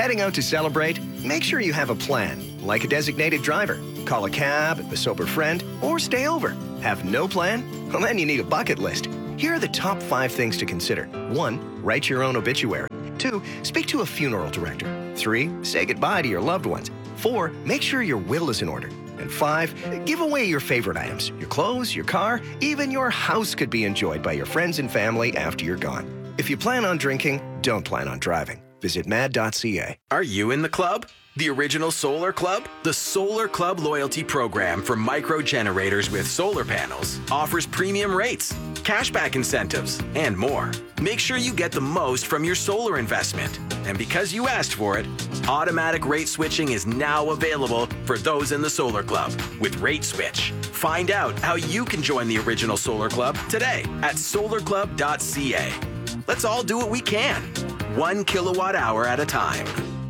Heading out to celebrate? Make sure you have a plan, like a designated driver. Call a cab, a sober friend, or stay over. Have no plan? Well, then you need a bucket list. Here are the top 5 things to consider. 1. Write your own obituary. 2. Speak to a funeral director. 3. Say goodbye to your loved ones. 4. Make sure your will is in order. And 5. Give away your favorite items. Your clothes, your car, even your house could be enjoyed by your friends and family after you're gone. If you plan on drinking, don't plan on driving. Visit mad.ca. Are you in the club? The original Solar Club? The Solar Club loyalty program for micro generators with solar panels offers premium rates, cashback incentives, and more. Make sure you get the most from your solar investment. And because you asked for it, automatic rate switching is now available for those in the Solar Club with Rate Switch. Find out how you can join the original Solar Club today at solarclub.ca. Let's all do what we can, 1 kilowatt hour at a time.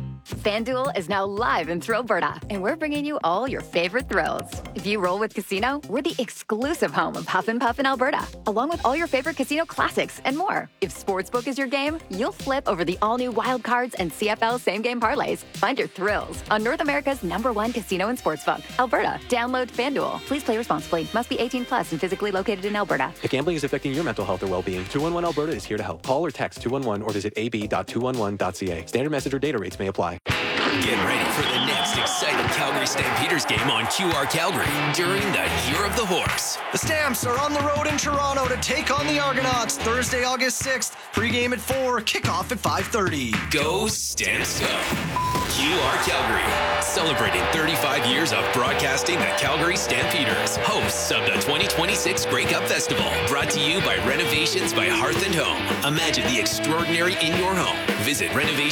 FanDuel is now live in Thrillberta, and we're bringing you all your favorite thrills. If you roll with Casino, we're the exclusive home of Huff and Puff in Alberta, along with all your favorite casino classics and more. If Sportsbook is your game, you'll flip over the all-new Wild Cards and CFL same-game parlays. Find your thrills on North America's #1 casino and sportsbook, Alberta. Download FanDuel. Please play responsibly. Must be 18 plus and physically located in Alberta. If gambling is affecting your mental health or well-being, 211 Alberta is here to help. Call or text 211 or visit ab.211.ca. Standard message or data rates may apply. Get ready for the next exciting Calgary Stampeders game on QR Calgary during the Year of the Horse. The Stamps are on the road in Toronto to take on the Argonauts Thursday, August 6th. Pre-game at 4, kickoff at 5:30. Go Stamps go! QR Calgary, celebrating 35 years of broadcasting the Calgary Stampeders, hosts of the 2026 Grey Cup Festival, brought to you by Renovations by Hearth and Home. Imagine the extraordinary in your home. Visit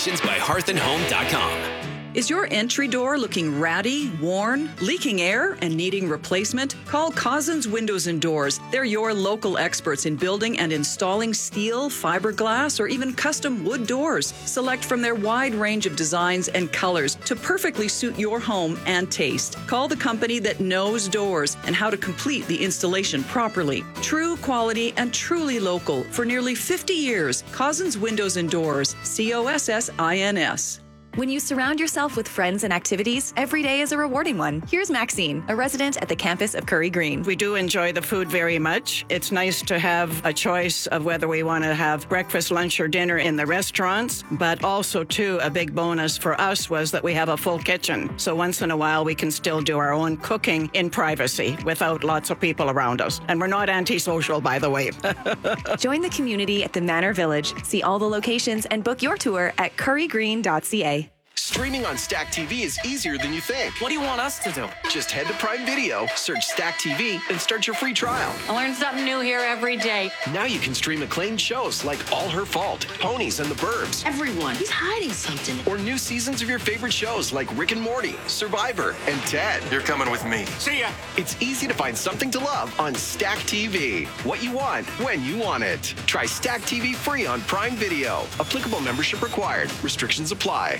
renovationsbyhearthandhome.com. Is your entry door looking ratty, worn, leaking air, and needing replacement? Call Cousins Windows and Doors. They're your local experts in building and installing steel, fiberglass, or even custom wood doors. Select from their wide range of designs and colors to perfectly suit your home and taste. Call the company that knows doors and how to complete the installation properly. True quality and truly local for nearly 50 years. Cousins Windows and Doors. COSSINS. When you surround yourself with friends and activities, every day is a rewarding one. Here's Maxine, a resident at the campus of Curry Green. We do enjoy the food very much. It's nice to have a choice of whether we want to have breakfast, lunch, or dinner in the restaurants, but also, too, a big bonus for us was that we have a full kitchen. So once in a while, we can still do our own cooking in privacy without lots of people around us. And we're not antisocial, by the way. Join the community at the Manor Village. See all the locations and book your tour at currygreen.ca. Streaming on Stack TV is easier than you think. What do you want us to do? Just head to Prime Video, search Stack TV, and start your free trial. I learn something new here every day. Now you can stream acclaimed shows like All Her Fault, Ponies, and the Burbs. Everyone, he's hiding something. Or new seasons of your favorite shows like Rick and Morty, Survivor, and Ted. You're coming with me. See ya. It's easy to find something to love on Stack TV. What you want, when you want it. Try Stack TV free on Prime Video. Applicable membership required. Restrictions apply.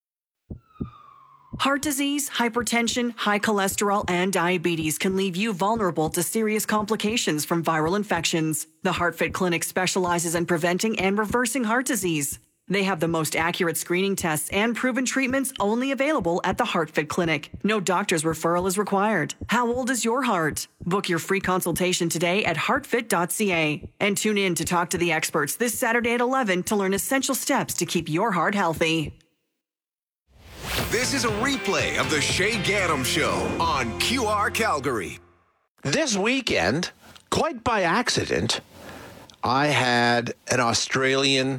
Heart disease, hypertension, high cholesterol, and diabetes can leave you vulnerable to serious complications from viral infections. The HeartFit Clinic specializes in preventing and reversing heart disease. They have the most accurate screening tests and proven treatments only available at the HeartFit Clinic. No doctor's referral is required. How old is your heart? Book your free consultation today at heartfit.ca. And tune in to talk to the experts this Saturday at 11 to learn essential steps to keep your heart healthy. This is a replay of the Shay Gaddam Show on QR Calgary. This weekend, quite by accident, I had an Australian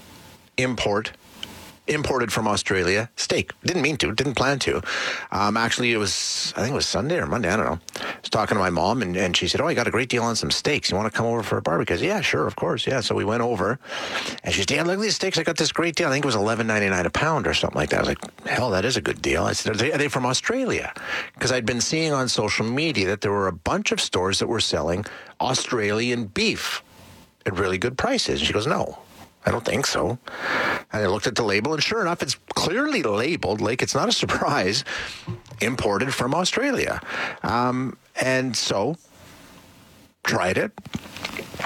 imported from Australia steak. Didn't mean to, didn't plan to. Actually, I think it was Sunday or Monday, I don't know. I was talking to my mom, and she said, I got a great deal on some steaks. You want to come over for a barbecue? I said, yeah, sure, of course, yeah. So we went over, and she said, yeah, look at these steaks. I got this great deal. I think it was $11.99 a pound or something like that. I was like, hell, that is a good deal. I said, are they from Australia? Because I'd been seeing on social media that there were a bunch of stores that were selling Australian beef at really good prices. And she goes, no, I don't think so. And I looked at the label, and sure enough, it's clearly labeled, like it's not a surprise, imported from Australia. And so, tried it.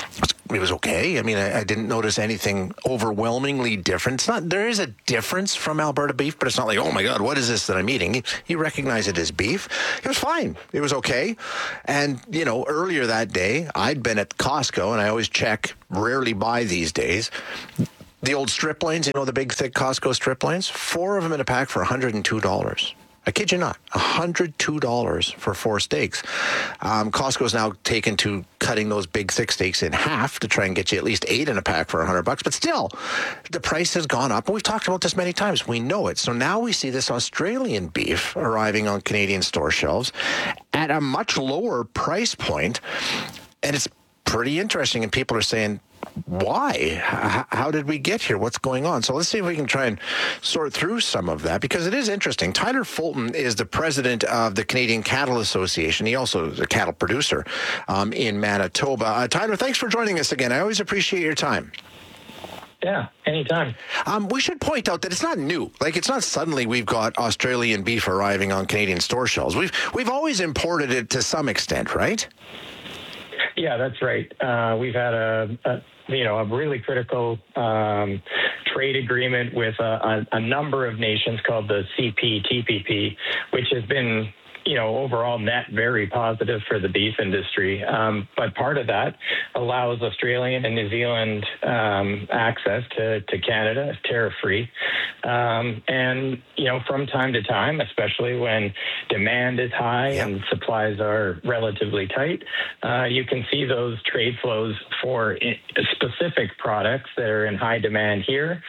was okay. I mean, I didn't notice anything overwhelmingly different. There is a difference from Alberta beef, but it's not like, oh my God, what is this that I'm eating? You recognize it as beef. It was fine. It was okay. And, earlier that day, I'd been at Costco, and I always check, rarely buy these days. The old strip loins, the big, thick Costco strip loins, 4 of them in a pack for $102. I kid you not, $102 for 4 steaks. Costco's now taken to cutting those big, thick steaks in half to try and get you at least 8 in a pack for $100. But still, the price has gone up. And we've talked about this many times. We know it. So now we see this Australian beef arriving on Canadian store shelves at a much lower price point. And it's pretty interesting. And people are saying, why? How did we get here? What's going on? So let's see if we can try and sort through some of that, because it is interesting. Tyler Fulton is the president of the Canadian Cattle Association. He also is a cattle producer in Manitoba. Tyler, thanks for joining us again. I always appreciate your time. Yeah, anytime. We should point out that it's not new. Like, it's not suddenly we've got Australian beef arriving on Canadian store shelves. We've always imported it to some extent, right? Yeah, that's right. We've had a really critical trade agreement with a number of nations called the CPTPP, which has been, overall net very positive for the beef industry. But part of that allows Australian and New Zealand access to Canada, tariff-free. And, from time to time, especially when demand is high and supplies are relatively tight, you can see those trade flows for specific products that are in high demand here,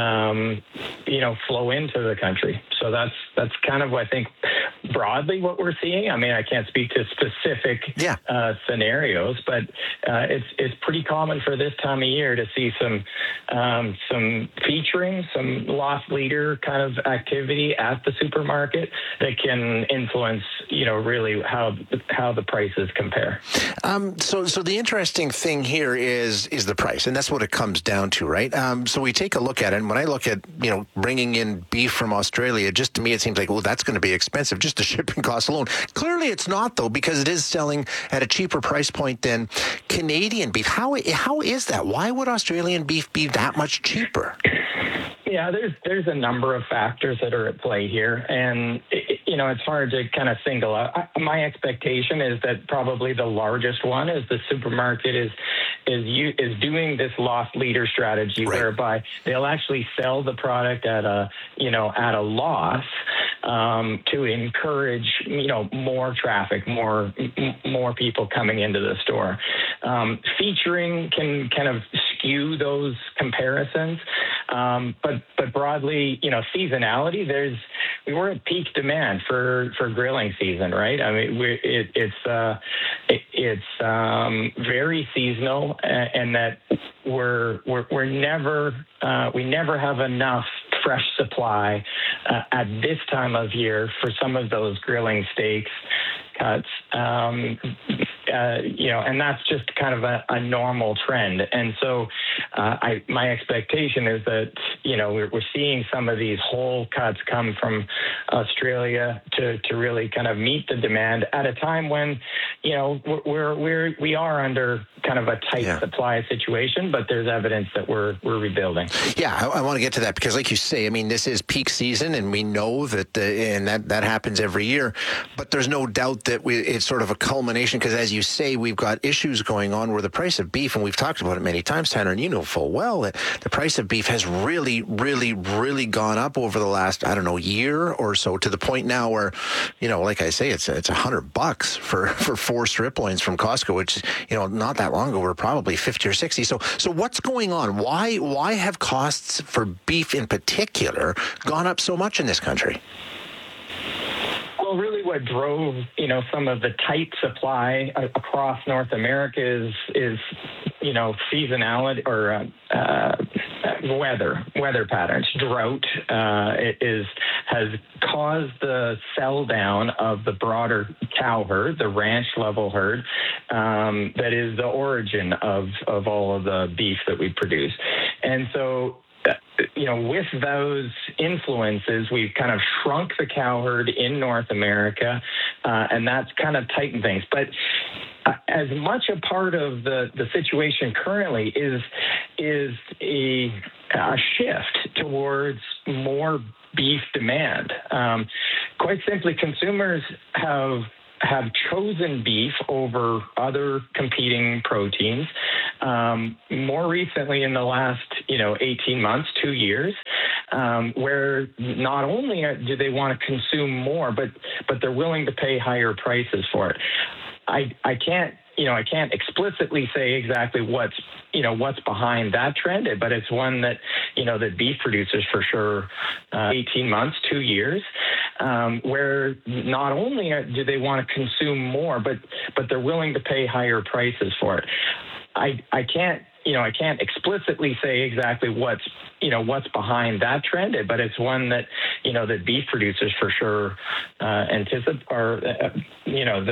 flow into the country. So that's kind of, I think, broadly what we're seeing. I mean, I can't speak to specific scenarios, but it's pretty common for this time of year to see some featuring, some loss leader kind of activity at the supermarket that can influence, really how the prices compare. So the interesting thing here is the price, and that's what it comes down to, right? So we take a look at it, and when I look at, bringing in beef from Australia, just to me, it seems like, well, that's going to be expensive, just the shipping costs alone. Clearly it's not, though, because it is selling at a cheaper price point than Canadian beef. How is that? Why would Australian beef be that much cheaper? Yeah, there's a number of factors that are at play here, and it's hard to kind of single out. My expectation is that probably the largest one is the supermarket is doing this loss leader strategy, whereby they'll actually sell the product at a loss to encourage more traffic, more people coming into the store. Featuring can kind of skew those comparisons, but broadly, seasonality. We're at peak demand for grilling season, right? I mean, it's very seasonal, and that we never have enough fresh supply at this time of year for some of those grilling steaks cuts, and that's just kind of a normal trend. And so my expectation is that, we're seeing some of these whole cuts come from Australia to really kind of meet the demand at a time when, we are under kind of a tight supply situation, but there's evidence that we're rebuilding. Yeah, I want to get to that because, like you say, I mean, this is peak season, and we know that, and that happens every year. But there's no doubt that it's sort of a culmination because, as you say, we've got issues going on where the price of beef, and we've talked about it many times, Tanner, and you know full well that the price of beef has really, really, really gone up over the last, year or so, to the point now where, like I say, it's $100 for 4 strip loins from Costco, which, not that long ago were probably 50 or 60. So what's going on? Why have costs for beef in particular gone up so much in this country? Well, really what drove, some of the tight supply across North America is seasonality or weather patterns. Drought has caused the sell down of the broader cow herd, the ranch level herd, that is the origin of all of the beef that we produce. And so, with those influences, we've kind of shrunk the cow herd in North America, and that's kind of tightened things. But as much a part of the situation currently is a shift towards more beef demand. Quite simply, consumers have chosen beef over other competing proteins. More recently, in the last 18 months, 2 years, where not only do they want to consume more, but they're willing to pay higher prices for it. I can't explicitly say exactly what's behind that trend, but it's one that that beef producers for sure 18 months, 2 years, where not only do they want to consume more, but they're willing to pay higher prices for it. I can't explicitly say exactly what's behind that trend, but it's one that that beef producers for sure anticipate, or